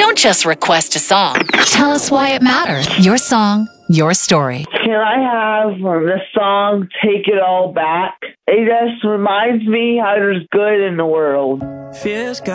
Don't just request a song. Tell us why it matters. Your song, your story. Can I have the song Take It All Back? It just reminds me how there's good in the world. Fears got